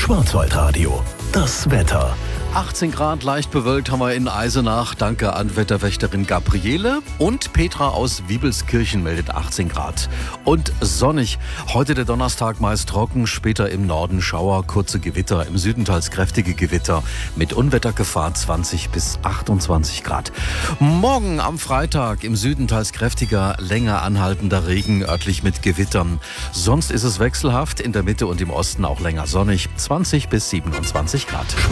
Schwarzwaldradio. Das Wetter. 18 Grad, leicht bewölkt haben wir in Eisenach. Danke an Wetterwächterin Gabriele. Und Petra aus Wiebelskirchen meldet 18 Grad. Und sonnig. Heute der Donnerstag meist trocken, später im Norden Schauer, kurze Gewitter, im Süden teils kräftige Gewitter. Mit Unwettergefahr 20 bis 28 Grad. Morgen am Freitag im Süden teils kräftiger, länger anhaltender Regen, örtlich mit Gewittern. Sonst ist es wechselhaft, in der Mitte und im Osten auch länger sonnig, 20 bis 27 Grad.